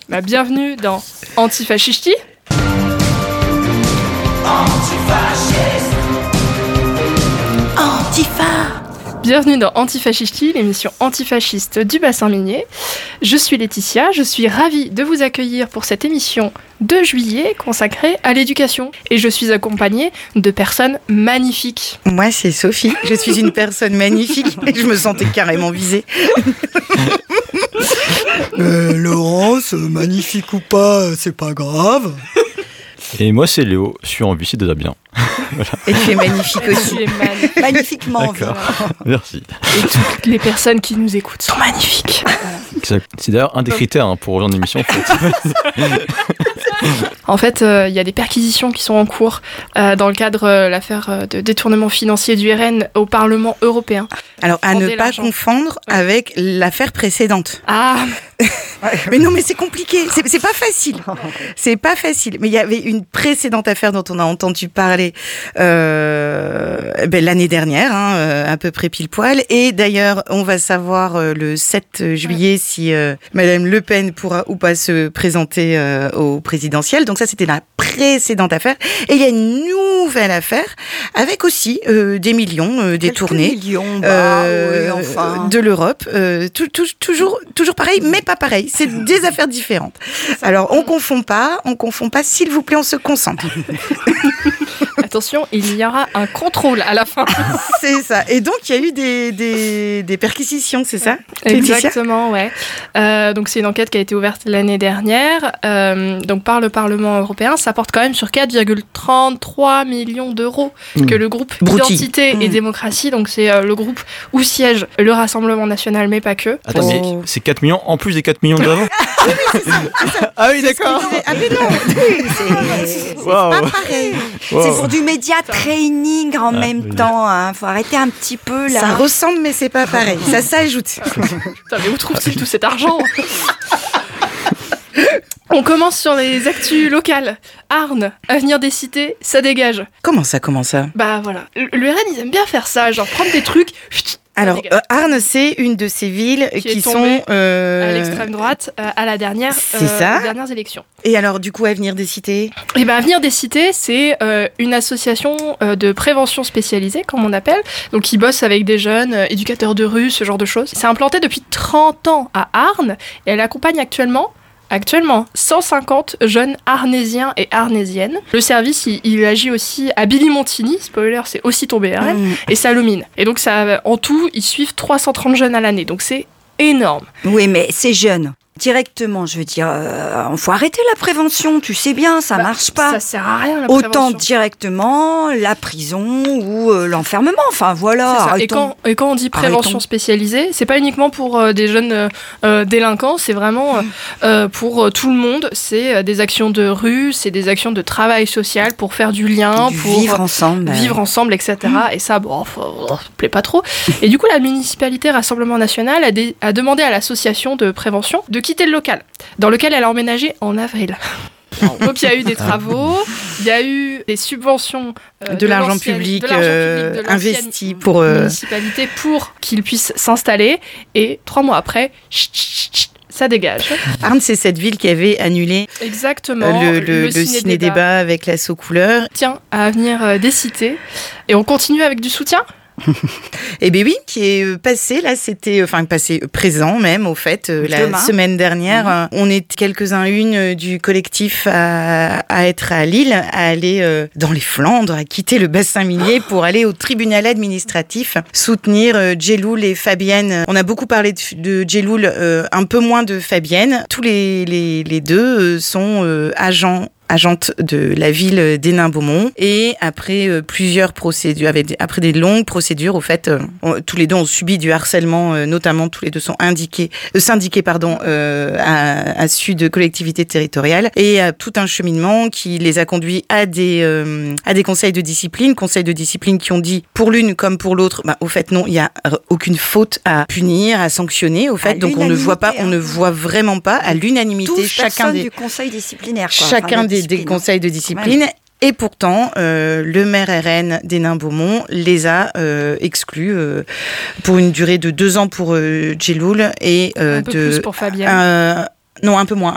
Bienvenue dans Antifascisti. Bienvenue dans Antifascisti, l'émission antifasciste du bassin minier. Je suis Laetitia, je suis ravie de vous accueillir pour cette émission de juillet consacrée à l'éducation. Et je suis accompagnée de personnes magnifiques. Moi, c'est Sophie, je suis une personne magnifique et je me sentais carrément visée. Laurence, magnifique ou pas, c'est pas grave. Et moi, c'est Léo, je suis en Vichy déjà bien. Voilà. Et tu es magnifique aussi. Tu es magnifique. Magnifiquement. D'accord, voilà. Merci. Et toutes les personnes qui nous écoutent sont magnifiques. Exact. C'est d'ailleurs un des critères pour rejoindre l'émission. En fait, il y a des perquisitions qui sont en cours dans le cadre de l'affaire de détournement financier du RN au Parlement européen. Alors, à ne pas confondre avec l'affaire précédente. Ah. Mais non, mais c'est compliqué, c'est pas facile. C'est pas facile. Mais il y avait une précédente affaire dont on a entendu parler l'année dernière, à peu près pile poil. Et d'ailleurs, on va savoir le 7 juillet si Madame Le Pen pourra ou pas se présenter au présidentiel. Donc ça, c'était la précédente affaire. Et il y a une nouvelle affaire avec aussi des millions détournés de l'Europe. Toujours pareil, mais pas pareil. C'est des affaires différentes. Alors, on confond pas, s'il vous plaît, on se concentre. Attention, il y aura un contrôle à la fin. C'est ça. Et donc, il y a eu des perquisitions, c'est ça ? Exactement, ouais. Donc, c'est une enquête qui a été ouverte l'année dernière donc par le Parlement européen. Ça porte quand même sur 4,33 millions d'euros que le groupe Identité et Démocratie, donc c'est le groupe où siège le Rassemblement national, mais pas que. Attends, mais c'est 4 millions en plus des 4 millions d'avant. Oui, c'est ça. Ah oui, d'accord. Ah mais non, c'est pas pareil. Wow. C'est pour du média training en même temps. Faut arrêter un petit peu là. Ça ressemble, mais c'est pas pareil. Ça s'ajoute. Putain, mais où trouve-t-il tout cet argent ? On commence sur les actus locales. Arnes, avenir des cités, ça dégage. Comment ça ? Bah voilà. Le RN, ils aiment bien faire ça, genre prendre des trucs. Alors, Arnes, c'est une de ces villes qui sont à l'extrême droite à la dernière, dernières élections. Et alors, du coup, Avenir des cités ? Eh ben, Avenir des cités, c'est une association de prévention spécialisée, comme on appelle, donc qui bosse avec des jeunes éducateurs de rue, ce genre de choses. C'est implanté depuis 30 ans à Arnes et elle accompagne actuellement 150 jeunes arnésiens et arnésiennes. Le service, il agit aussi à Billy-Montigny, spoiler, c'est aussi tombé RN, et Salomine. Et donc, en tout, ils suivent 330 jeunes à l'année, donc c'est énorme. Oui, mais c'est jeune. Directement, je veux dire, faut arrêter la prévention, tu sais bien, ça marche pas. Ça sert à rien, la prévention. Autant directement la prison ou l'enfermement, enfin voilà. Et quand on dit prévention spécialisée, c'est pas uniquement pour des jeunes délinquants, c'est vraiment pour tout le monde. C'est des actions de rue, c'est des actions de travail social pour faire du lien, pour vivre ensemble, etc. Et ça, ça me plaît pas trop. Et du coup, la municipalité Rassemblement National a demandé à l'association de prévention de quitter le local, dans lequel elle a emménagé en avril. Donc il y a eu des travaux, il y a eu des subventions de l'argent public investi pour municipalité pour qu'ils puissent s'installer. Et 3 mois après, ça dégage. Arnes, c'est cette ville qui avait annulé le ciné-débat avec l'assaut couleur. Tiens, à Avenir des cités. Et on continue avec du soutien ? Eh bien oui, qui est passé, là c'était, présent même au fait, la semaine dernière. On est quelques-uns du collectif à être à Lille, à aller dans les Flandres, à quitter le bassin minier pour aller au tribunal administratif soutenir Djeloul et Fabienne. On a beaucoup parlé de Djeloul, un peu moins de Fabienne. Tous les deux sont agente de la ville d'Hénin-Beaumont. Et après plusieurs procédures, après des longues procédures, au fait, tous les deux ont subi du harcèlement, notamment tous les deux sont syndiqués à Sud Collectivité Territoriale, et à tout un cheminement qui les a conduits à des conseils de discipline qui ont dit pour l'une comme pour l'autre, au fait non, il y a aucune faute à punir, à sanctionner, au fait, donc on ne voit vraiment pas à l'unanimité chacun des conseils disciplinaires, des conseils de discipline. Et pourtant, le maire RN d'Hénin-Beaumont les a exclus pour une durée de 2 ans pour Djeloul et un peu plus pour Fabienne. Non, un peu moins.